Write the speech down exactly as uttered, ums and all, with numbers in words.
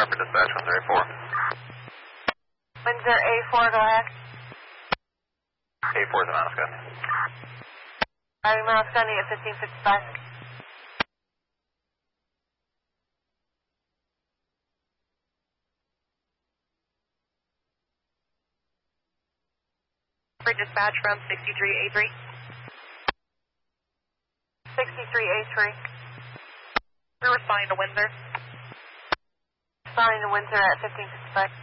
Harper Dispatch, Windsor A four. Windsor A four, go ahead. A four is an Alaska. Riding Moscone at fifteen fifty-five. For dispatch from sixty-three A three. sixty-three A three. We're responding to Windsor. Responding to Windsor at fifteen fifty-five.